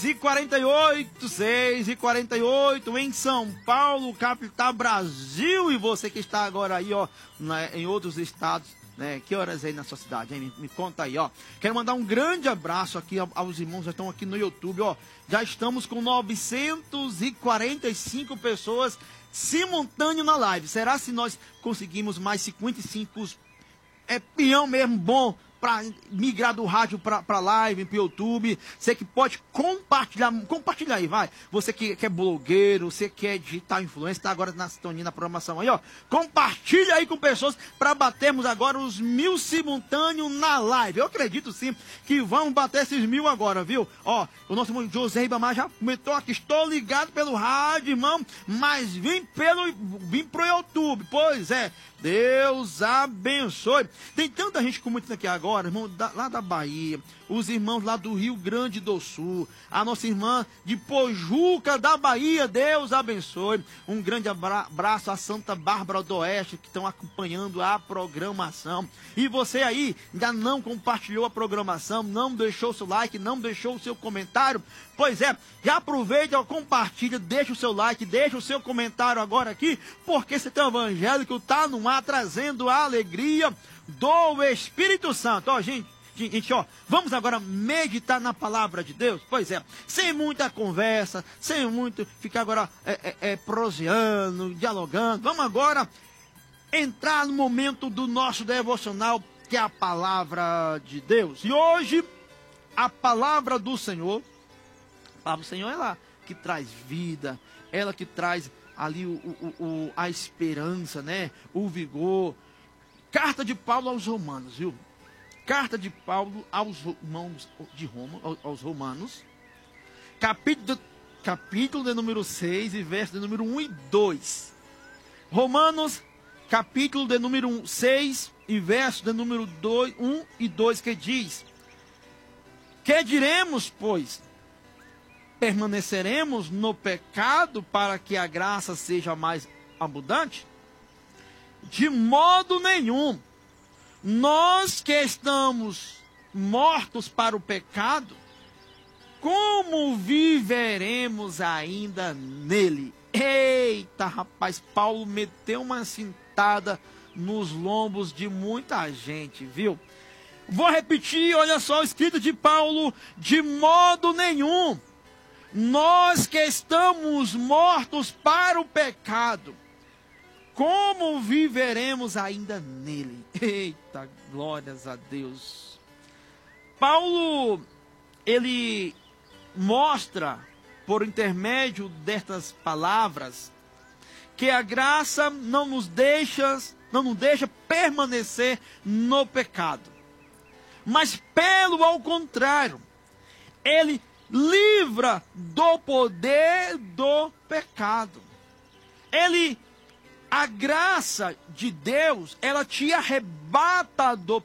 6h48 em São Paulo, capital Brasil. E você que está agora aí, ó, em outros estados, né? Que horas aí na sua cidade, hein? Me conta aí, ó. Quero mandar um grande abraço aqui aos irmãos que estão aqui no YouTube, ó. Já estamos com 945 pessoas simultâneo na live. Será se nós conseguimos mais 55 peão mesmo bom para migrar do rádio para live, para YouTube? Você que pode compartilhar aí, vai. Você que é blogueiro, você que é digital influencer, está agora na sintonia, na programação aí, ó. Compartilha aí com pessoas para batermos agora os 1000 simultâneos na live. Eu acredito sim que vamos bater esses 1000 agora, viu? Ó, o nosso irmão José Ribamar já comentou aqui, estou ligado pelo rádio, irmão, mas vim pro YouTube. Pois é, Deus abençoe. Tem tanta gente comentando aqui agora, irmão, lá da Bahia, os irmãos lá do Rio Grande do Sul, a nossa irmã de Pojuca da Bahia, Deus abençoe. Um grande abraço a Santa Bárbara do Oeste, que estão acompanhando a programação. E você aí, ainda não compartilhou a programação, não deixou o seu like, não deixou o seu comentário? Pois é, já aproveita, compartilha, deixa o seu like, deixa o seu comentário agora aqui, porque esse teu evangélico tá no ar, trazendo a alegria do Espírito Santo. Ó, gente, ó, vamos agora meditar na palavra de Deus? Pois é, sem muita conversa, sem muito ficar agora proseando, dialogando. Vamos agora entrar no momento do nosso devocional, que é a palavra de Deus. E hoje, a palavra do Senhor, a palavra do Senhor é lá que traz vida, ela que traz ali a esperança, né? O vigor. Carta de Paulo aos Romanos, viu? Carta de Paulo aos irmãos de Roma, aos Romanos, capítulo de número 6 e verso de número 1 e 2. Romanos, capítulo de número 6 e verso de número 1 e 2, que diz: que diremos, pois? Permaneceremos no pecado para que a graça seja mais abundante? De modo nenhum. Nós que estamos mortos para o pecado, como viveremos ainda nele? Eita, rapaz, Paulo meteu uma cintada nos lombos de muita gente, viu? Vou repetir, olha só o escrito de Paulo: de modo nenhum. Nós que estamos mortos para o pecado, como viveremos ainda nele? Eita, glórias a Deus. Paulo, ele mostra, por intermédio destas palavras, que a graça não nos deixa permanecer no pecado. Mas, pelo ao contrário, ele livra do poder do pecado. A graça de Deus, ela te arrebata do